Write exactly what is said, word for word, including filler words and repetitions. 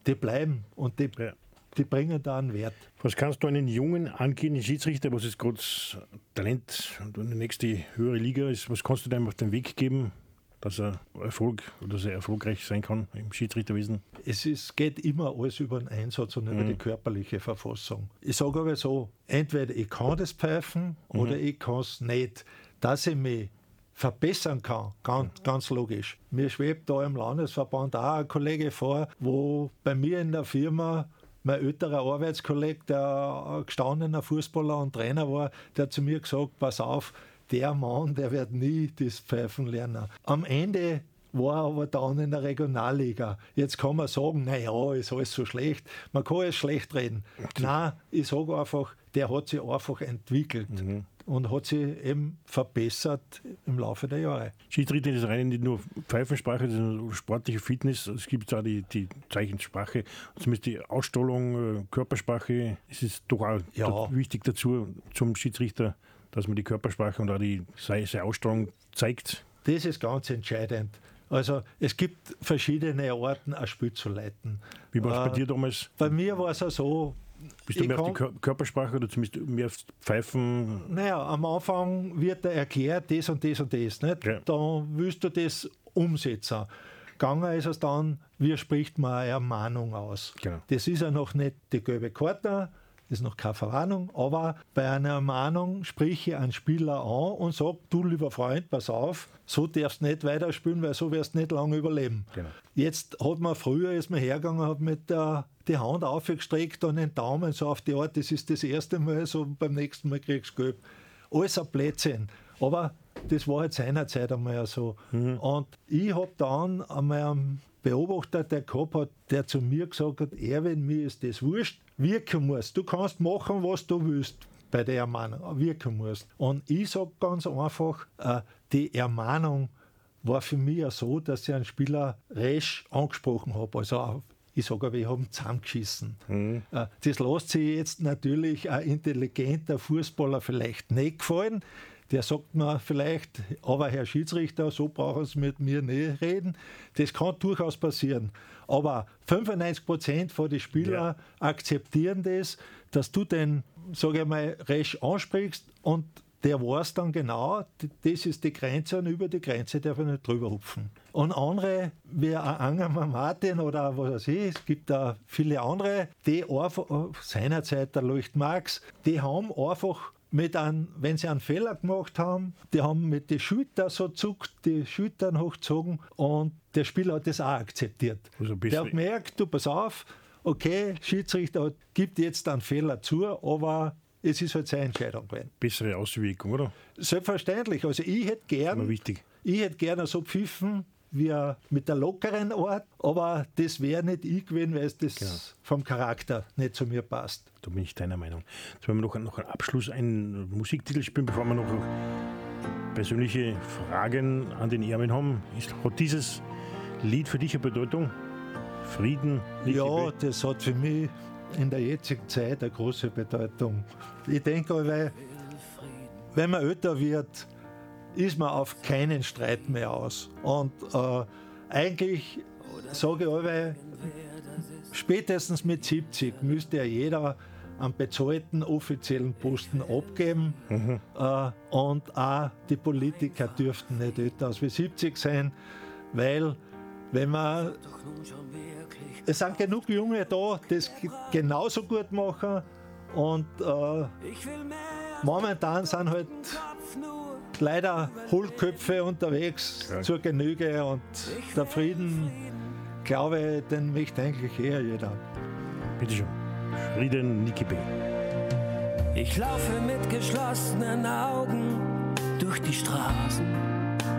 die bleiben und die, ja. die bringen da einen Wert. Was kannst du einen jungen, angehenden Schiedsrichter, was ist gerade Talent und die nächste höhere Liga ist, was kannst du dem auf den Weg geben, dass er Erfolg oder dass er erfolgreich sein kann im Schiedsrichterwesen? Es ist, geht immer alles über den Einsatz und über mhm. die körperliche Verfassung. Ich sage aber so, entweder ich kann das pfeifen mhm. oder ich kann es nicht. Dass ich mich verbessern kann, ganz, mhm. ganz logisch. Mir schwebt da im Landesverband auch ein Kollege vor, wo bei mir in der Firma mein älterer Arbeitskollege, der ein gestandener Fußballer und Trainer war, der hat zu mir gesagt, pass auf, der Mann, der wird nie das Pfeifen lernen. Am Ende war er aber dann in der Regionalliga. Jetzt kann man sagen, naja, ist alles so schlecht. Man kann es schlecht reden. Okay. Nein, ich sage einfach, der hat sich einfach entwickelt mhm. und hat sich eben verbessert im Laufe der Jahre. Schiedsrichter ist rein nicht nur Pfeifensprache, das ist sportliche Fitness. Es gibt auch die, die Zeichensprache, zumindest die Ausstrahlung, Körpersprache. Es ist doch auch ja. wichtig dazu zum Schiedsrichter, dass man die Körpersprache und auch die seine Ausstrahlung zeigt. Das ist ganz entscheidend. Also es gibt verschiedene Arten, ein Spiel zu leiten. Wie war es äh, bei dir damals? Bei mir war es auch so. Bist du mehr auf die Körpersprache oder zumindest mehr aufs Pfeifen? Naja, am Anfang wird er erklärt, das und das und das. Nicht? Ja. Dann willst du das umsetzen. Gegangen ist es dann, wie spricht man eine Ermahnung aus? Genau. Das ist ja noch nicht die gelbe Karte. Das ist noch keine Verwarnung, aber bei einer Ermahnung spreche ich einen Spieler an und sage, du lieber Freund, pass auf, so darfst du nicht weiterspielen, weil so wirst du nicht lange überleben. Genau. Jetzt hat man früher, ist man hergegangen, hat mit der die Hand aufgestreckt und den Daumen so auf die Art, das ist das erste Mal, so beim nächsten Mal kriegst du gelb. Alles ein Blödsinn. Aber das war halt seinerzeit einmal so. Mhm. Und ich habe dann einmal einen Beobachter, der gehabt hat, der zu mir gesagt hat, Erwin, mir ist das wurscht, wirken musst. Du kannst machen, was du willst bei der Ermahnung, wirken musst. Und ich sage ganz einfach, äh, die Ermahnung war für mich ja so, dass ich einen Spieler rasch angesprochen habe. Also ich sage aber, ich habe ihn zusammengeschissen. Mhm. Äh, das lässt sich jetzt natürlich ein intelligenter Fußballer vielleicht nicht gefallen. Der sagt mir vielleicht, aber Herr Schiedsrichter, so brauchen Sie mit mir nicht reden. Das kann durchaus passieren. Aber fünfundneunzig Prozent von den Spielern ja. akzeptieren das, dass du den, sage ich mal, rasch ansprichst und der weiß dann genau, das ist die Grenze und über die Grenze darf er nicht drüber hupfen. Und andere, wie ein Angermann Martin oder was weiß ich, es gibt da viele andere, die einfach, seinerzeit der Leucht Marx, die haben einfach mit einem, wenn sie einen Fehler gemacht haben, die haben mit den Schultern so zuckt, die Schultern hochgezogen und der Spieler hat das auch akzeptiert. Also der hat gemerkt, du pass auf, okay, Schiedsrichter gibt jetzt einen Fehler zu, aber es ist halt seine Entscheidung gewesen. Bessere Auswirkung, oder? Selbstverständlich. Also ich hätte gern, wichtig. ich hätte gern so pfiffen, wie mit der lockeren Art, aber das wäre nicht ich gewesen, weil es das genau. vom Charakter nicht zu mir passt. Da bin ich deiner Meinung. Jetzt wollen wir noch, noch einen Abschluss, einen Musiktitel spielen, bevor wir noch persönliche Fragen an den Erwin haben. Ist, hat dieses Lied für dich eine Bedeutung? Frieden? Ja, das hat für mich in der jetzigen Zeit eine große Bedeutung. Ich denke, weil, wenn man älter wird, ist man auf keinen Streit mehr aus. Und äh, eigentlich sage ich alle, spätestens mit siebzig müsste ja jeder einen bezahlten offiziellen Posten abgeben. Mhm. Äh, und auch die Politiker dürften nicht älter als wie siebzig sein, weil wenn man, es sind genug Junge da, die das genauso gut machen und äh, momentan sind halt leider Hohlköpfe unterwegs ja. zur Genüge und der Frieden, glaube ich, den möchte eigentlich eher jeder. Bitte schön. Frieden, Niki B. Ich laufe mit geschlossenen Augen durch die Straßen.